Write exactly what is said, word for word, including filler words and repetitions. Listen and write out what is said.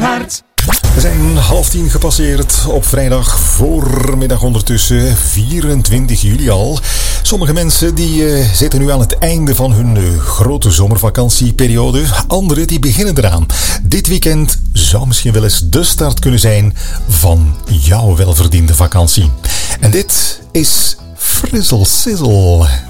hart. We zijn half tien gepasseerd op vrijdag voormiddag ondertussen, vierentwintig juli al. Sommige mensen die uh, zitten nu aan het einde van hun uh, grote zomervakantieperiode. Anderen die beginnen eraan. Dit weekend zou misschien wel eens de start kunnen zijn van jouw welverdiende vakantie. En dit is Frizzle Sizzle.